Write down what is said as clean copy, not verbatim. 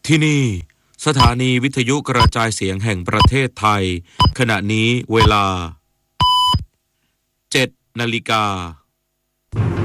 ที่นี่สถานีวิทยุกระจายเสียงแห่งประเทศไทยขณะนี้เวลา7 นาฬิกา